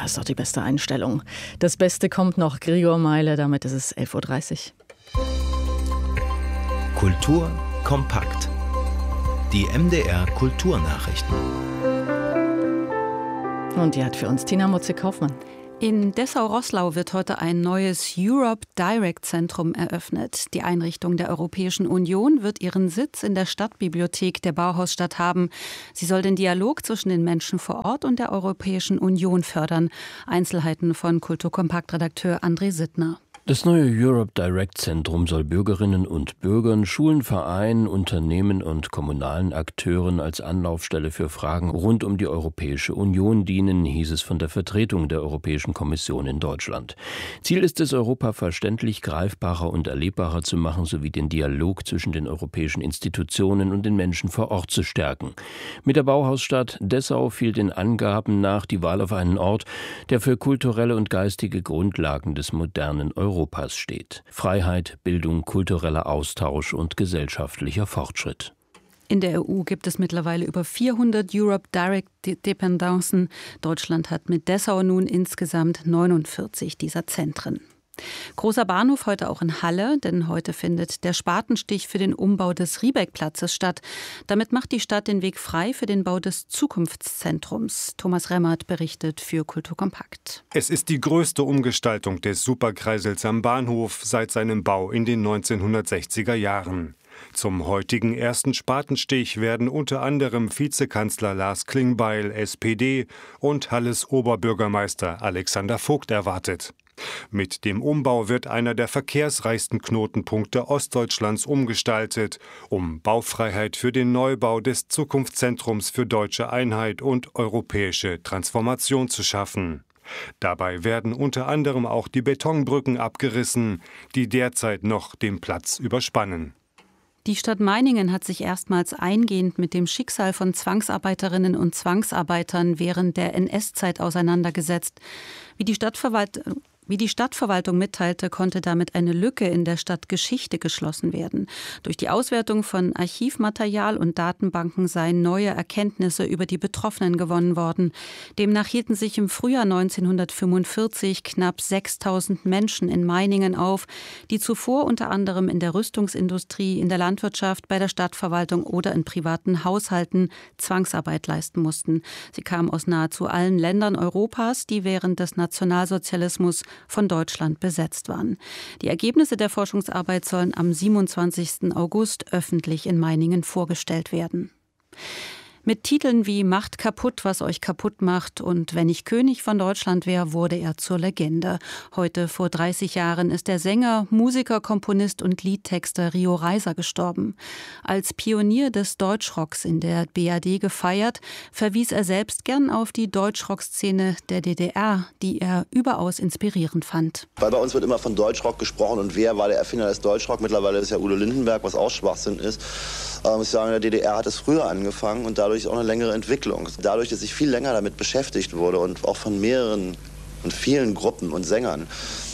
Ja, ist doch die beste Einstellung. Das Beste kommt noch, Gregor Meile, damit ist es 11.30 Uhr. Kultur kompakt. Die MDR Kulturnachrichten. Und die hat für uns Tina Motze-Kaufmann. In Dessau-Roßlau wird heute ein neues Europe Direct Zentrum eröffnet. Die Einrichtung der Europäischen Union wird ihren Sitz in der Stadtbibliothek der Bauhausstadt haben. Sie soll den Dialog zwischen den Menschen vor Ort und der Europäischen Union fördern. Einzelheiten von Kulturkompakt-Redakteur André Sittner. Das neue Europe Direct Zentrum soll Bürgerinnen und Bürgern, Schulen, Vereinen, Unternehmen und kommunalen Akteuren als Anlaufstelle für Fragen rund um die Europäische Union dienen, hieß es von der Vertretung der Europäischen Kommission in Deutschland. Ziel ist es, Europa verständlich, greifbarer und erlebbarer zu machen, sowie den Dialog zwischen den europäischen Institutionen und den Menschen vor Ort zu stärken. Mit der Bauhausstadt Dessau fiel den Angaben nach die Wahl auf einen Ort, der für kulturelle und geistige Grundlagen des modernen Europas steht. Freiheit, Bildung, kultureller Austausch und gesellschaftlicher Fortschritt. In der EU gibt es mittlerweile über 400 Europe Direct Dependancen. Deutschland hat mit Dessau nun insgesamt 49 dieser Zentren. Großer Bahnhof heute auch in Halle, denn heute findet der Spatenstich für den Umbau des Riebeck-Platzes statt. Damit macht die Stadt den Weg frei für den Bau des Zukunftszentrums. Thomas Remmert berichtet für Kulturkompakt. Es ist die größte Umgestaltung des Superkreisels am Bahnhof seit seinem Bau in den 1960er Jahren. Zum heutigen ersten Spatenstich werden unter anderem Vizekanzler Lars Klingbeil, SPD, und Halles Oberbürgermeister Alexander Vogt erwartet. Mit dem Umbau wird einer der verkehrsreichsten Knotenpunkte Ostdeutschlands umgestaltet, um Baufreiheit für den Neubau des Zukunftszentrums für deutsche Einheit und europäische Transformation zu schaffen. Dabei werden unter anderem auch die Betonbrücken abgerissen, die derzeit noch den Platz überspannen. Die Stadt Meiningen hat sich erstmals eingehend mit dem Schicksal von Zwangsarbeiterinnen und Zwangsarbeitern während der NS-Zeit auseinandergesetzt. Wie die Stadtverwaltung mitteilte, konnte damit eine Lücke in der Stadtgeschichte geschlossen werden. Durch die Auswertung von Archivmaterial und Datenbanken seien neue Erkenntnisse über die Betroffenen gewonnen worden. Demnach hielten sich im Frühjahr 1945 knapp 6.000 Menschen in Meiningen auf, die zuvor unter anderem in der Rüstungsindustrie, in der Landwirtschaft, bei der Stadtverwaltung oder in privaten Haushalten Zwangsarbeit leisten mussten. Sie kamen aus nahezu allen Ländern Europas, die während des Nationalsozialismus von Deutschland besetzt waren. Die Ergebnisse der Forschungsarbeit sollen am 27. August öffentlich in Meiningen vorgestellt werden. Mit Titeln wie »Macht kaputt, was euch kaputt macht« und »Wenn ich König von Deutschland wäre«, wurde er zur Legende. Heute vor 30 Jahren ist der Sänger, Musiker, Komponist und Liedtexter Rio Reiser gestorben. Als Pionier des Deutschrocks in der BRD gefeiert, verwies er selbst gern auf die Deutschrockszene der DDR, die er überaus inspirierend fand. Weil bei uns wird immer von Deutschrock gesprochen und wer war der Erfinder des Deutschrock? Mittlerweile ist ja Udo Lindenberg, was auch Schwachsinn ist. Ich sage, in der DDR hat es früher angefangen und dadurch auch eine längere Entwicklung. Dadurch, dass ich viel länger damit beschäftigt wurde und auch von mehreren und vielen Gruppen und Sängern,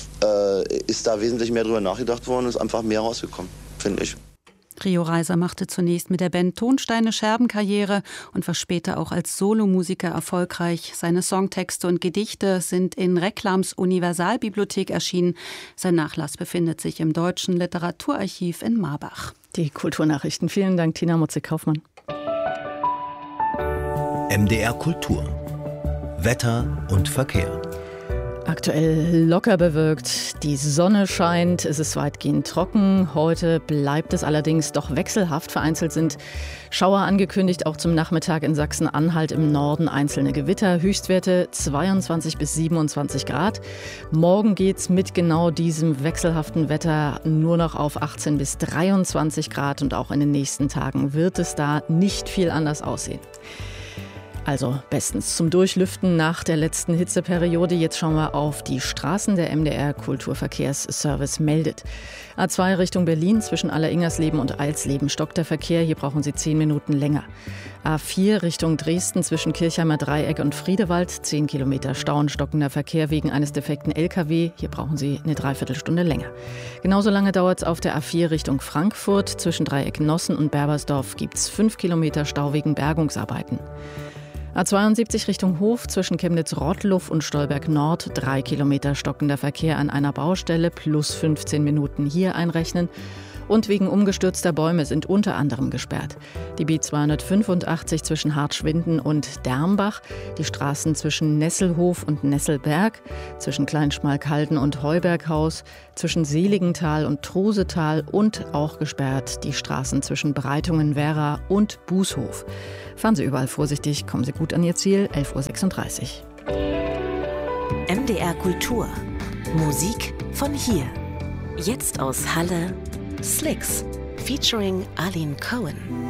ist da wesentlich mehr drüber nachgedacht worden und ist einfach mehr rausgekommen, finde ich. Rio Reiser machte zunächst mit der Band Tonsteine Scherben Karriere und war später auch als Solomusiker erfolgreich. Seine Songtexte und Gedichte sind in Reclams Universalbibliothek erschienen. Sein Nachlass befindet sich im Deutschen Literaturarchiv in Marbach. Die Kulturnachrichten. Vielen Dank, Tina Motze-Kaufmann. MDR Kultur. Wetter und Verkehr. Aktuell locker bewölkt, die Sonne scheint, es ist weitgehend trocken. Heute bleibt es allerdings doch wechselhaft. Vereinzelt sind Schauer angekündigt, auch zum Nachmittag in Sachsen-Anhalt im Norden einzelne Gewitter. Höchstwerte 22 bis 27 Grad. Morgen geht's mit genau diesem wechselhaften Wetter nur noch auf 18 bis 23 Grad und auch in den nächsten Tagen wird es da nicht viel anders aussehen. Also bestens zum Durchlüften nach der letzten Hitzeperiode. Jetzt schauen wir auf die Straßen. Der MDR Kulturverkehrsservice meldet. A2 Richtung Berlin zwischen Alleringersleben und Eilsleben stockt der Verkehr. Hier brauchen Sie 10 Minuten länger. A4 Richtung Dresden zwischen Kirchheimer Dreieck und Friedewald 10 Kilometer Stau und stockender Verkehr wegen eines defekten LKW. Hier brauchen Sie eine Dreiviertelstunde länger. Genauso lange dauert es auf der A4 Richtung Frankfurt. Zwischen Dreieck Nossen und Berbersdorf gibt es 5 Kilometer Stau wegen Bergungsarbeiten. A72 Richtung Hof zwischen Chemnitz-Rottluff und Stolberg-Nord, 3 Kilometer stockender Verkehr an einer Baustelle, plus 15 Minuten hier einrechnen. Und wegen umgestürzter Bäume sind unter anderem gesperrt die B285 zwischen Hartschwinden und Dermbach, die Straßen zwischen Nesselhof und Nesselberg, zwischen Kleinschmalkalden und Heuberghaus, zwischen Seligenthal und Trusetal und auch gesperrt die Straßen zwischen Breitungen-Werra und Bußhof. Fahren Sie überall vorsichtig, kommen Sie gut an Ihr Ziel, 11.36 Uhr. MDR Kultur. Musik von hier. Jetzt aus Halle Slicks featuring Arlene Cohen.